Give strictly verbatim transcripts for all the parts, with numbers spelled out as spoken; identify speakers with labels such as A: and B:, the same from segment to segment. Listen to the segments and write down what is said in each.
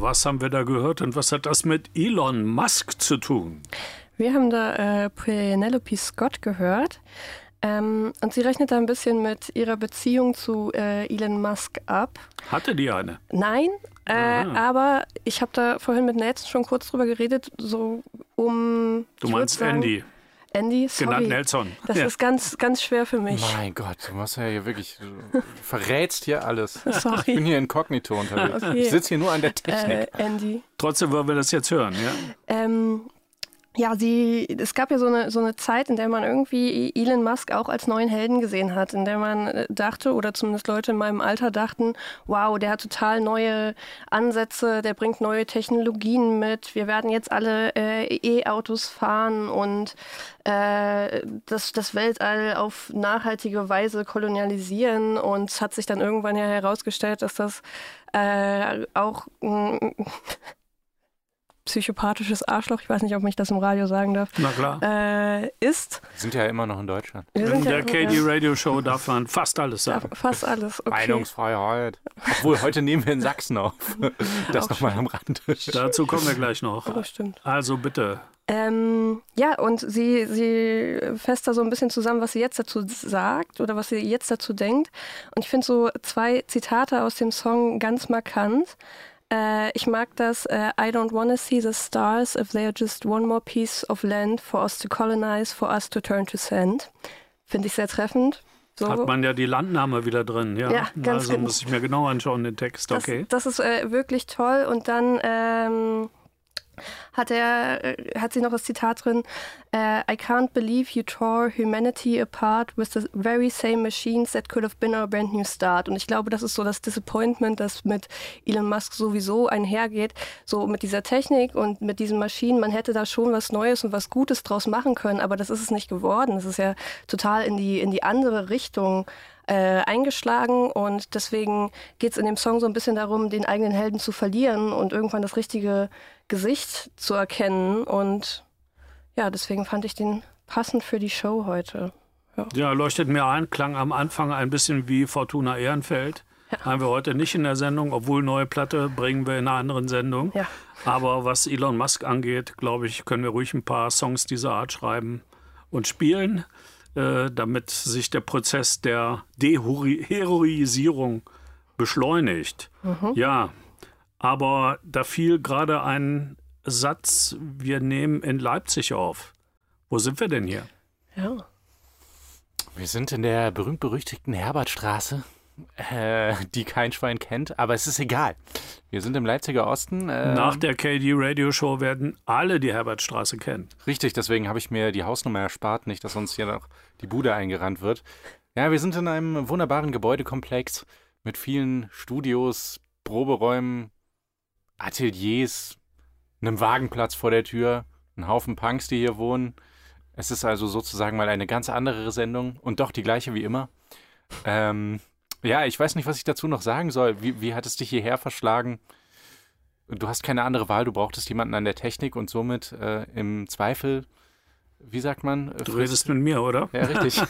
A: was haben wir da gehört und was hat das mit Elon Musk zu tun?
B: Wir haben da äh, Penelope Scott gehört. Ähm, und sie rechnet da ein bisschen mit ihrer Beziehung zu äh, Elon Musk ab.
A: Hatte die eine?
B: Nein, äh, aber ich habe da vorhin mit Nelson schon kurz drüber geredet, so um...
A: Du meinst sagen, Andy?
B: Andy, sorry.
A: Genannt Nelson.
B: Das ja. ist ganz, ganz schwer für mich.
C: Mein Gott, du machst ja hier wirklich, du verrätst hier alles.
B: Sorry.
C: Ich bin hier inkognito unterwegs.
B: Okay.
C: Ich sitze hier nur an der Technik.
B: Äh, Andy.
A: Trotzdem wollen wir das jetzt hören, ja?
B: Ähm... Ja, sie, es gab ja so eine, so eine Zeit, in der man irgendwie Elon Musk auch als neuen Helden gesehen hat, in der man dachte, oder zumindest Leute in meinem Alter dachten, wow, der hat total neue Ansätze, der bringt neue Technologien mit, wir werden jetzt alle äh, E-Autos fahren und äh, das, das Weltall auf nachhaltige Weise kolonialisieren, und es hat sich dann irgendwann ja herausgestellt, dass das äh, auch... psychopathisches Arschloch, ich weiß nicht, ob ich das im Radio sagen darf,
A: Na klar.
B: Äh, ist.
C: Wir sind ja immer noch in Deutschland.
A: In der K D Radio Show darf man fast alles sagen.
B: Fast alles, okay.
C: Meinungsfreiheit. Obwohl, heute nehmen wir in Sachsen auf. Das nochmal am Rand.
A: Dazu kommen wir gleich noch.
B: Oh, das stimmt.
A: Also bitte.
B: Ähm, ja, und sie, sie fasst da so ein bisschen zusammen, was sie jetzt dazu sagt oder was sie jetzt dazu denkt. Und ich finde so zwei Zitate aus dem Song ganz markant. Uh, ich mag das, uh, I don't wanna see the stars if they are just one more piece of land for us to colonize, for us to turn to sand. Finde ich sehr treffend. So.
A: Hat man ja die Landnahme wieder drin, ja.
B: ja ganz
A: also muss ich mir genau anschauen, den Text, okay.
B: Das, das ist äh, wirklich toll. Und dann ähm, hat, er, äh, hat sie noch das Zitat drin, uh, I can't believe you tore humanity apart with the very same machines that could have been our brand new start. Und ich glaube, das ist so das Disappointment, das mit Elon Musk sowieso einhergeht, so mit dieser Technik und mit diesen Maschinen. Man hätte da schon was Neues und was Gutes draus machen können, aber das ist es nicht geworden. Es ist ja total in die, in die andere Richtung Äh, eingeschlagen, und deswegen geht es in dem Song so ein bisschen darum, den eigenen Helden zu verlieren und irgendwann das richtige Gesicht zu erkennen, und ja, deswegen fand ich den passend für die Show heute. Ja,
A: ja, leuchtet mir ein, klang am Anfang ein bisschen wie Fortuna Ehrenfeld. Ja. Haben wir heute nicht in der Sendung, obwohl neue Platte bringen wir in einer anderen Sendung.
B: Ja.
A: Aber was Elon Musk angeht, glaube ich, können wir ruhig ein paar Songs dieser Art schreiben und spielen, damit sich der Prozess der Deheroisierung beschleunigt. Mhm. Ja, aber da fiel gerade ein Satz, wir nehmen in Leipzig auf. Wo sind wir denn hier?
B: Ja.
C: Wir sind in der berühmt-berüchtigten Herbertstraße, äh, die kein Schwein kennt, aber es ist egal. Wir sind im Leipziger Osten. Äh,
A: Nach der K D Radio Show werden alle die Herbertstraße kennen.
C: Richtig, deswegen habe ich mir die Hausnummer erspart, nicht, dass uns hier noch die Bude eingerannt wird. Ja, wir sind in einem wunderbaren Gebäudekomplex mit vielen Studios, Proberäumen, Ateliers, einem Wagenplatz vor der Tür, ein Haufen Punks, die hier wohnen. Es ist also sozusagen mal eine ganz andere Sendung und doch die gleiche wie immer. Ähm... Ja, ich weiß nicht, was ich dazu noch sagen soll. Wie, wie hat es dich hierher verschlagen? Du hast keine andere Wahl, du brauchtest jemanden an der Technik und somit äh, im Zweifel, wie sagt man?
A: Du redest mit mir, oder?
C: Ja, richtig.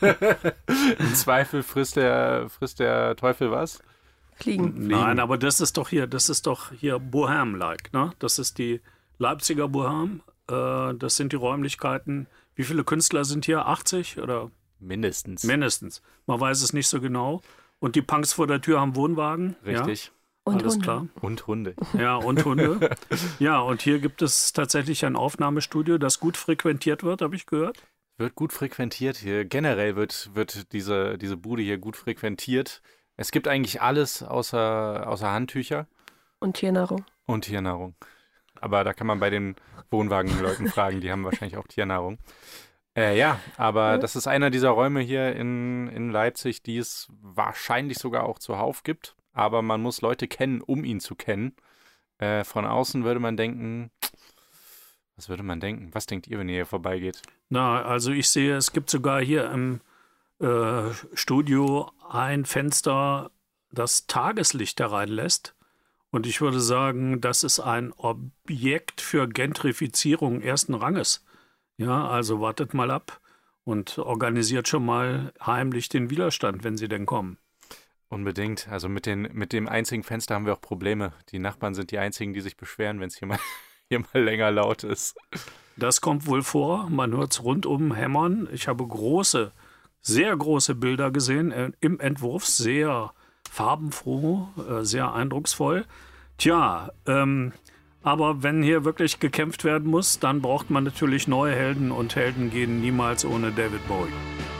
C: Im Zweifel frisst der, frisst der Teufel was?
B: Fliegen.
A: Nein, aber das ist doch hier, das ist doch hier Bohem-like, ne? Das ist die Leipziger Bohem. Äh, das sind die Räumlichkeiten. Wie viele Künstler sind hier? achtzig oder?
C: Mindestens.
A: Mindestens. Man weiß es nicht so genau. Und die Punks vor der Tür haben Wohnwagen.
C: Richtig.
A: Ja?
B: Und
A: Alles
B: Hunde.
A: klar.
C: Und Hunde.
A: Ja, und Hunde. Ja, und hier gibt es tatsächlich ein Aufnahmestudio, das gut frequentiert wird, habe ich gehört.
C: Wird gut frequentiert hier. Generell wird, wird diese, diese Bude hier gut frequentiert. Es gibt eigentlich alles außer, außer Handtücher.
B: Und Tiernahrung.
C: Und Tiernahrung. Aber da kann man bei den Wohnwagenleuten fragen, die haben wahrscheinlich auch Tiernahrung. Äh, ja, aber das ist einer dieser Räume hier in, in Leipzig, die es wahrscheinlich sogar auch zuhauf gibt. Aber man muss Leute kennen, um ihn zu kennen. Äh, von außen würde man denken, was würde man denken? Was denkt ihr, wenn ihr hier vorbeigeht?
A: Na, also ich sehe, es gibt sogar hier im äh, Studio ein Fenster, das Tageslicht hereinlässt. Und ich würde sagen, das ist ein Objekt für Gentrifizierung ersten Ranges. Ja, also wartet mal ab und organisiert schon mal heimlich den Widerstand, wenn sie denn kommen.
C: Unbedingt. Also mit, den, mit dem einzigen Fenster haben wir auch Probleme. Die Nachbarn sind die einzigen, die sich beschweren, wenn es hier mal, hier mal länger laut ist.
A: Das kommt wohl vor. Man hört es rundum hämmern. Ich habe große, sehr große Bilder gesehen äh, im Entwurf. Sehr farbenfroh, äh, sehr eindrucksvoll. Tja, ähm, aber wenn hier wirklich gekämpft werden muss, dann braucht man natürlich neue Helden und Helden gehen niemals ohne David Bowie.